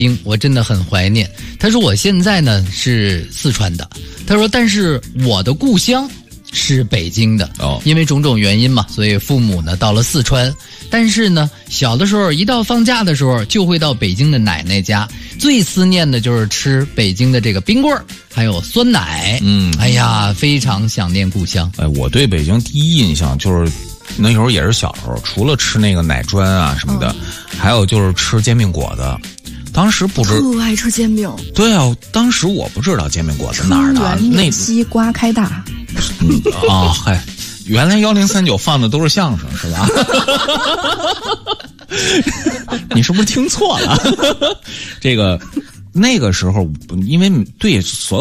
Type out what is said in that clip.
我真的很怀念。他说我现在呢是四川的，他说但是我的故乡是北京的因为种种原因嘛，所以父母呢到了四川，但是呢小的时候一到放假的时候就会到北京的奶奶家，最思念的就是吃北京的这个冰棍儿还有酸奶。哎呀，非常想念故乡。 我对北京第一印象就是那时候也是小时候，除了吃那个奶砖啊什么的，还有就是吃煎饼果子。当时不知特爱吃煎饼。 对啊，当时我不知道煎饼果子哪儿的， 那西瓜开大。 嗨，原来1039放的都是相声是吧？你是不是听错了？这个那个时候，因为对所有